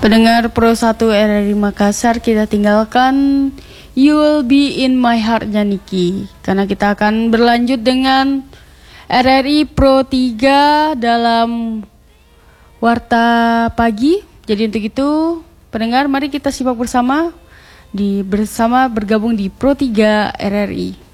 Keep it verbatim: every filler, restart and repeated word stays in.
Pendengar Pro satu R R I Makassar, kita tinggalkan You'll Be In My Heart-nya Niki, karena kita akan berlanjut dengan R R I Pro tiga dalam Warta Pagi. Jadi untuk itu, pendengar, mari kita simak bersama di bersama bergabung di Pro tiga R R I.